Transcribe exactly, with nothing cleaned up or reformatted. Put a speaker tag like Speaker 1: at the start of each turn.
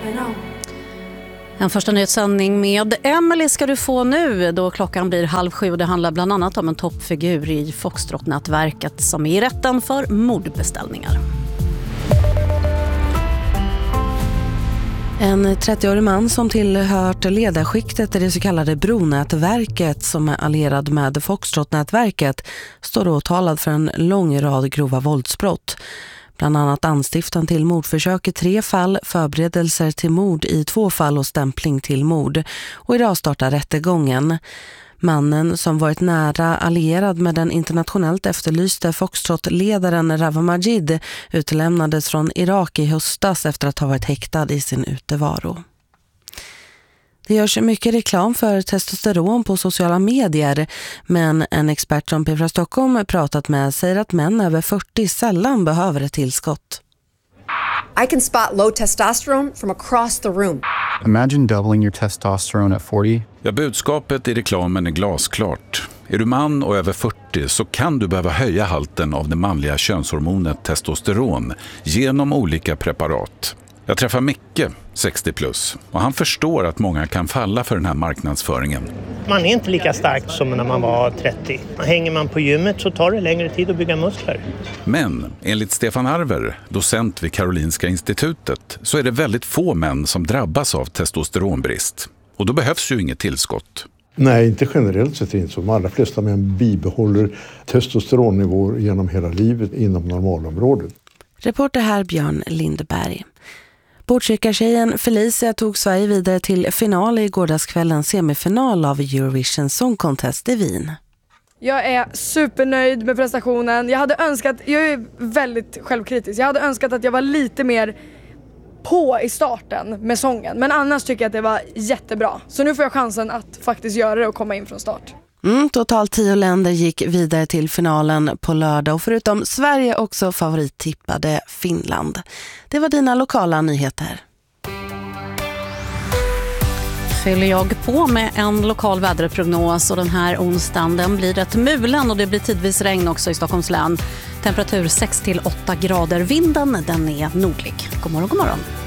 Speaker 1: En första nyhetssändning med Emily ska du få nu då klockan blir halv sju och det handlar bland annat om en toppfigur i Foxtrot-nätverket som är i rätten för mordbeställningar.
Speaker 2: En trettioårig man som tillhört ledarskiktet i det så kallade Bronätverket som är allierad med Foxtrot-nätverket står åtalad för en lång rad grova våldsbrott. Bland annat anstiftan till mordförsök i tre fall, förberedelser till mord i två fall och stämpling till mord. Och idag startar rättegången. Mannen som varit nära allierad med den internationellt efterlyste Foxtrot-ledaren Rawa Majid utlämnades från Irak i höstas efter att ha varit häktad i sin utevaro. Det görs mycket reklam för testosteron på sociala medier, men en expert som P fyra Stockholm pratat med säger att män över fyrtio sällan behöver ett tillskott.
Speaker 3: I can spot low testosterone from across the room.
Speaker 4: Imagine doubling your testosterone at forty.
Speaker 5: Ja, budskapet i reklamen är glasklart. Är du man och över fyrtio så kan du behöva höja halten av det manliga könshormonet testosteron genom olika preparat. Jag träffar Micke, sextio plus, och han förstår att många kan falla för den här marknadsföringen.
Speaker 6: Man är inte lika stark som när man var trettio. Hänger man på gymmet så tar det längre tid att bygga muskler.
Speaker 5: Men enligt Stefan Arver, docent vid Karolinska institutet, så är det väldigt få män som drabbas av testosteronbrist. Och då behövs ju inget tillskott.
Speaker 7: Nej, inte generellt sett inte så. De allra flesta män bibehåller testosteronnivåer genom hela livet inom normalområdet.
Speaker 2: Reporter här Björn Lindberg. Botkyrka-tjejen Felicia tog Sverige vidare till final i gårdagskvällens semifinal av Eurovision Song Contest i Wien.
Speaker 8: Jag är supernöjd med prestationen. Jag hade önskat, jag är väldigt självkritisk. Jag hade önskat att jag var lite mer på i starten med sången. Men annars tycker jag att det var jättebra. Så nu får jag chansen att faktiskt göra det och komma in från start.
Speaker 2: Mm, totalt tio länder gick vidare till finalen på lördag och förutom Sverige också favorittippade Finland. Det var dina lokala nyheter.
Speaker 1: Fyller jag på med en lokal väderprognos och den här onsdagen den blir rätt mulen och det blir tidvis regn också i Stockholms län. Temperatur sex till åtta grader, vinden den är nordlig. God morgon, god morgon.